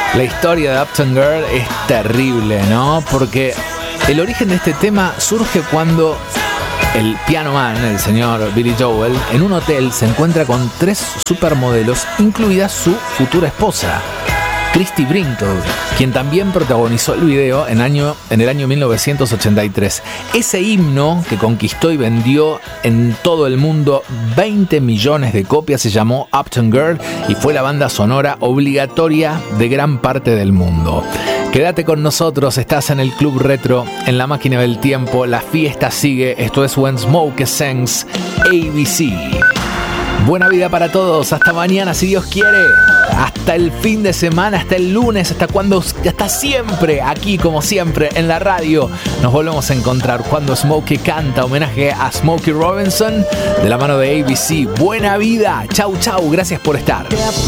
La historia de Uptown Girl es terrible, ¿no? Porque el origen de este tema surge cuando el piano man, el señor Billy Joel, en un hotel se encuentra con 3 supermodelos, incluida su futura esposa, Christie Brinkley, quien también protagonizó el video en el año 1983. Ese himno que conquistó y vendió en todo el mundo 20 millones de copias se llamó Uptown Girl y fue la banda sonora obligatoria de gran parte del mundo. Quédate con nosotros, estás en el Club Retro, en la máquina del tiempo, la fiesta sigue, esto es When Smoke Sings, ABC. Buena vida para todos, hasta mañana si Dios quiere, hasta el fin de semana, hasta el lunes, hasta siempre, aquí como siempre en la radio. Nos volvemos a encontrar cuando Smokey canta homenaje a Smokey Robinson de la mano de ABC. Buena vida, chau chau, gracias por estar.